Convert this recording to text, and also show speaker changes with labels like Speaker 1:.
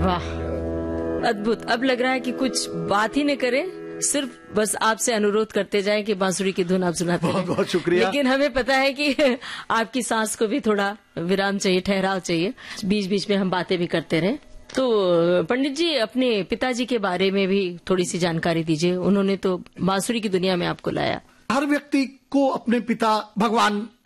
Speaker 1: वाह, अद्भुत। अब लग रहा है कि कुछ बात ही न करें, सिर्फ बस आपसे अनुरोध करते जाएं कि बांसुरी की धुन आप सुनाते
Speaker 2: बहुत बहुत शुक्रिया।
Speaker 1: लेकिन हमें पता है कि आपकी सांस को भी थोड़ा विराम चाहिए, ठहराव चाहिए, बीच बीच में हम बातें भी करते रहे। तो पंडित जी, अपने पिताजी के बारे में भी थोड़ी सी जानकारी दीजिए। उन्होंने तो बांसुरी की दुनिया में आपको लाया।
Speaker 2: हर व्यक्ति को अपने पिता भगवान